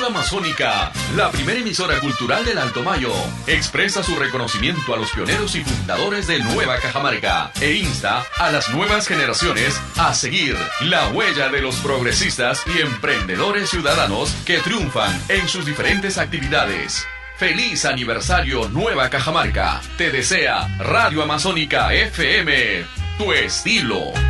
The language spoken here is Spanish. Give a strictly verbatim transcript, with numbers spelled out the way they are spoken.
Radio Amazónica, la primera emisora cultural del Alto Mayo, expresa su reconocimiento a los pioneros y fundadores de Nueva Cajamarca e insta a las nuevas generaciones a seguir la huella de los progresistas y emprendedores ciudadanos que triunfan en sus diferentes actividades. ¡Feliz aniversario Nueva Cajamarca! Te desea Radio Amazónica F M, tu estilo.